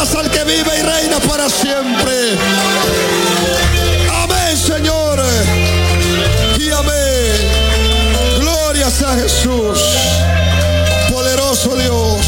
alabanzas al que vive y reina para siempre. Amén, Señor. Y amén. Glorias a Jesús. Poderoso Dios.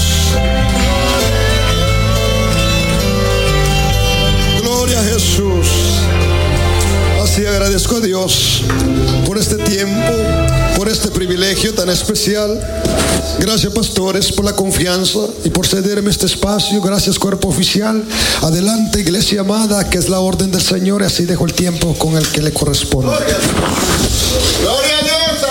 Gloria a Jesús. Así agradezco a Dios por este tiempo, por este privilegio tan especial. Gracias, pastores, por la confianza y por cederme este espacio. Gracias, cuerpo oficial. Adelante, iglesia amada, que es la orden del Señor. Así dejo el tiempo con el que le corresponde. Gloria a Dios,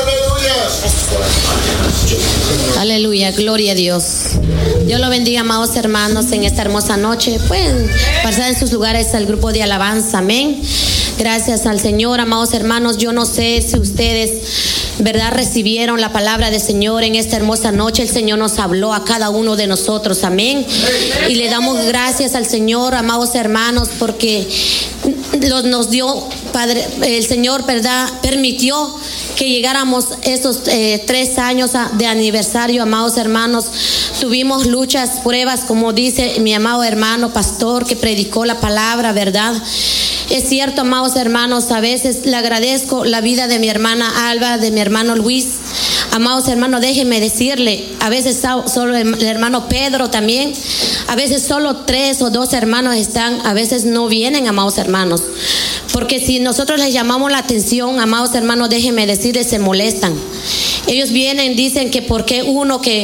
aleluya. Aleluya, gloria a Dios. Dios lo bendiga, amados hermanos, en esta hermosa noche. Pueden pasar en sus lugares al grupo de alabanza, amén. Gracias al Señor, amados hermanos. Yo no sé si ustedes, ¿verdad?, recibieron la palabra del Señor en esta hermosa noche. El Señor nos habló a cada uno de nosotros, amén. Y le damos gracias al Señor, amados hermanos, porque nos dio, Padre, el Señor, ¿verdad?, permitió que llegáramos estos 3 años de aniversario, amados hermanos. Tuvimos luchas, pruebas, como dice mi amado hermano pastor que predicó la palabra, ¿verdad? Es cierto, amados hermanos, a veces le agradezco la vida de mi hermana Alba, de mi hermano Luis. Amados hermanos, déjenme decirle, a veces solo el hermano Pedro también, a veces solo 3 o 2 hermanos están, a veces no vienen, amados hermanos. Porque si nosotros les llamamos la atención, amados hermanos, déjenme decirles, se molestan. Ellos vienen, dicen que por qué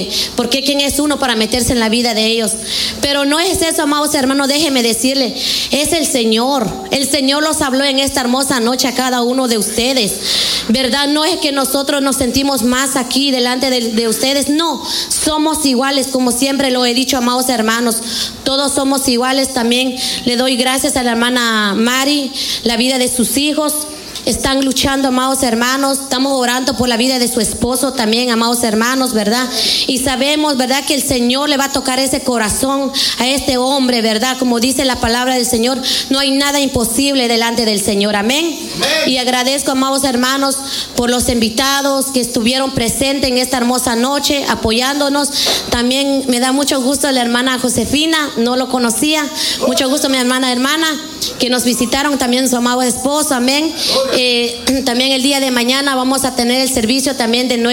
quién es uno para meterse en la vida de ellos. Pero no es eso, amados hermanos, déjenme decirle, es el Señor. El Señor los habló en esta hermosa noche a cada uno de ustedes, ¿verdad? No es que nosotros nos sentimos más aquí delante de ustedes, no, somos iguales, como siempre lo he dicho, amados hermanos, todos somos iguales. También le doy gracias a la hermana Mari, la vida de sus hijos. Están luchando, amados hermanos. Estamos orando por la vida de su esposo también, amados hermanos, ¿verdad? Y sabemos, ¿verdad?, que el Señor le va a tocar ese corazón a este hombre, ¿verdad? Como dice la palabra del Señor, no hay nada imposible delante del Señor, amén. Y agradezco, amados hermanos, por los invitados que estuvieron presentes en esta hermosa noche, apoyándonos. También me da mucho gusto la hermana Josefina, no lo conocía. Mucho gusto mi hermana, que nos visitaron, también su amado esposo, amén. También el día de mañana vamos a tener el servicio también de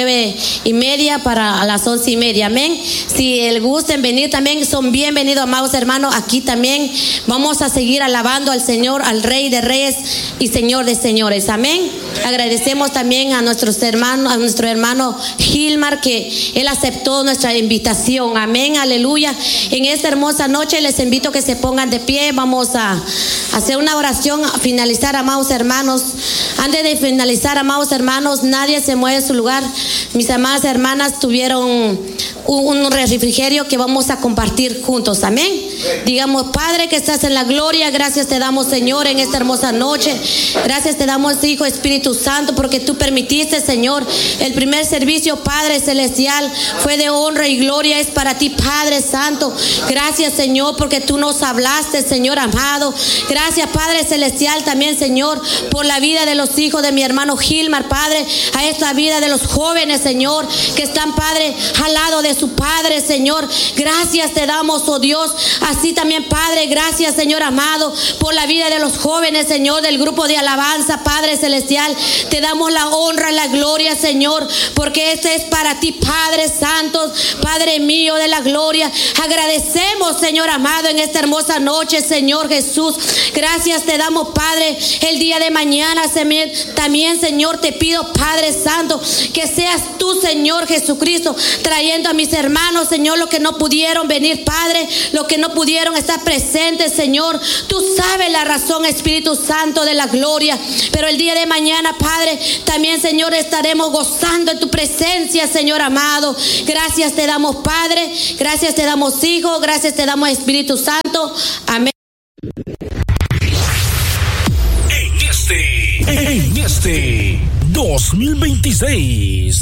9:30 para las 11:30, amén. Si les gusten venir también, son bienvenidos, amados hermanos. Aquí también vamos a seguir alabando al Señor, al Rey de Reyes y Señor de Señores, amén. Agradecemos también a nuestros hermanos, a nuestro hermano Gilmar, que él aceptó nuestra invitación, amén, aleluya. En esta hermosa noche les invito a que se pongan de pie. Vamos a hacer una oración a finalizar, amados hermanos. Antes de finalizar, amados hermanos, nadie se mueve de su lugar. Mis amadas hermanas tuvieron un refrigerio que vamos a compartir juntos, amén. Digamos: Padre que estás en la gloria, gracias te damos, Señor, en esta hermosa noche. Gracias te damos, Hijo, Espíritu Santo, porque tú permitiste, Señor, el primer servicio, Padre celestial, fue de honra y gloria, es para ti, Padre Santo. Gracias, Señor, porque tú nos hablaste, Señor amado. Gracias, Padre celestial, también, Señor, por la vida de los hijos de mi hermano Gilmar, Padre, a esta vida de los jóvenes, Señor, que están, Padre, al lado de su Padre, Señor. Gracias te damos, oh Dios. Así también, Padre, gracias, Señor amado, por la vida de los jóvenes, Señor, del grupo de alabanza, Padre celestial. Te damos la honra, la gloria, Señor, porque este es para ti, Padre Santo, Padre mío de la gloria. Agradecemos, Señor amado, en esta hermosa noche, Señor Jesús. Gracias te damos, Padre, el día de mañana. También, Señor, te pido, Padre Santo, que seas tú, Señor Jesucristo, trayendo a mis hermanos, Señor, los que no pudieron venir, Padre, los que no pudieron estar presentes, Señor. Tú sabes la razón, Espíritu Santo de la gloria. Pero el día de mañana, Padre, también, Señor, estaremos gozando en tu presencia, Señor amado. Gracias te damos, Padre. Gracias te damos, Hijo. Gracias te damos, Espíritu Santo. Amén. En este 2026,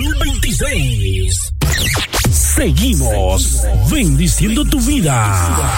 seguimos bendiciendo tu vida.